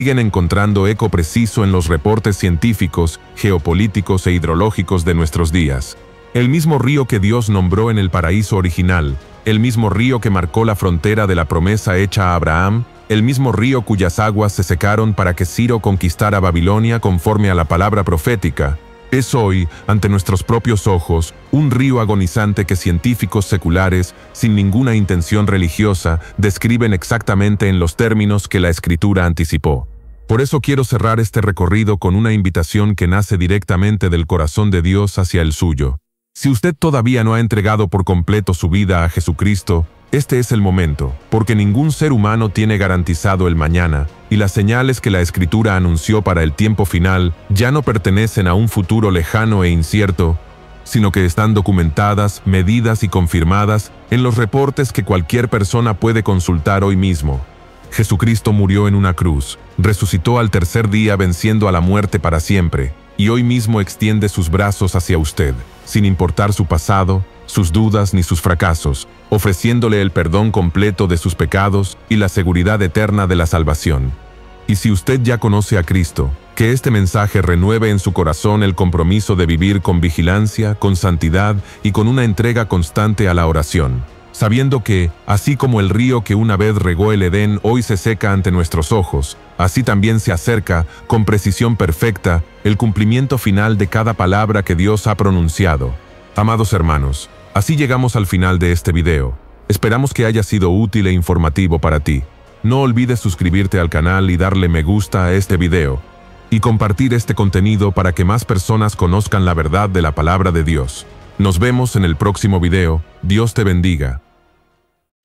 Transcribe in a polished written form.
siguen encontrando eco preciso en los reportes científicos, geopolíticos e hidrológicos de nuestros días. El mismo río que Dios nombró en el paraíso original, el mismo río que marcó la frontera de la promesa hecha a Abraham, el mismo río cuyas aguas se secaron para que Ciro conquistara Babilonia conforme a la palabra profética, es hoy, ante nuestros propios ojos, un río agonizante que científicos seculares, sin ninguna intención religiosa, describen exactamente en los términos que la Escritura anticipó. Por eso quiero cerrar este recorrido con una invitación que nace directamente del corazón de Dios hacia el suyo. Si usted todavía no ha entregado por completo su vida a Jesucristo, este es el momento, porque ningún ser humano tiene garantizado el mañana, y las señales que la Escritura anunció para el tiempo final ya no pertenecen a un futuro lejano e incierto, sino que están documentadas, medidas y confirmadas en los reportes que cualquier persona puede consultar hoy mismo. Jesucristo murió en una cruz, resucitó al tercer día venciendo a la muerte para siempre, y hoy mismo extiende sus brazos hacia usted, sin importar su pasado, sus dudas ni sus fracasos, ofreciéndole el perdón completo de sus pecados y la seguridad eterna de la salvación. Y si usted ya conoce a Cristo, que este mensaje renueve en su corazón el compromiso de vivir con vigilancia, con santidad y con una entrega constante a la oración, sabiendo que, así como el río que una vez regó el Edén hoy se seca ante nuestros ojos, así también se acerca, con precisión perfecta, el cumplimiento final de cada palabra que Dios ha pronunciado. Amados hermanos, así llegamos al final de este video. Esperamos que haya sido útil e informativo para ti. No olvides suscribirte al canal y darle me gusta a este video, y compartir este contenido para que más personas conozcan la verdad de la palabra de Dios. Nos vemos en el próximo video. Dios te bendiga.